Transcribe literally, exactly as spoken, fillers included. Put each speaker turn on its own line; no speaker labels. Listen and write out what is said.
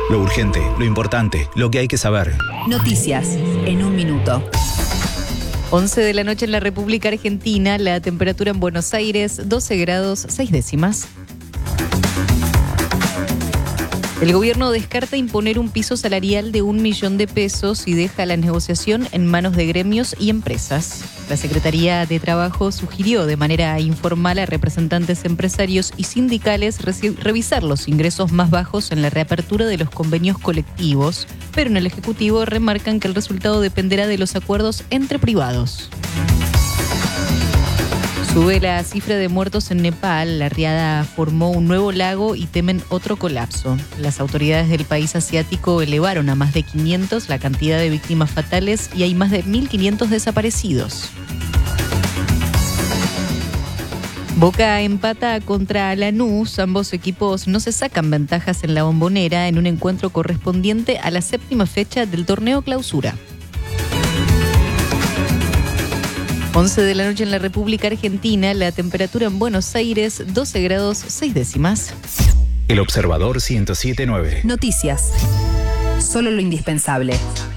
Lo urgente, lo importante, lo que hay que saber.
Noticias en un minuto.
once de la noche en la República Argentina, la temperatura en Buenos Aires, doce grados seis décimas. El gobierno descarta imponer un piso salarial de un millón de pesos y deja la negociación en manos de gremios y empresas. La Secretaría de Trabajo sugirió de manera informal a representantes empresarios y sindicales reci- revisar los ingresos más bajos en la reapertura de los convenios colectivos, pero en el Ejecutivo remarcan que el resultado dependerá de los acuerdos entre privados. Sube la cifra de muertos en Nepal. La riada formó un nuevo lago y temen otro colapso. Las autoridades del país asiático elevaron a más de quinientos la cantidad de víctimas fatales y hay más de mil quinientos desaparecidos. Boca empata contra Lanús. Ambos equipos no se sacan ventajas en la Bombonera en un encuentro correspondiente a la séptima fecha del torneo Clausura. once de la noche en la República Argentina, la temperatura en Buenos Aires, doce grados seis décimas.
El Observador ciento siete punto nueve.
Noticias. Solo lo indispensable.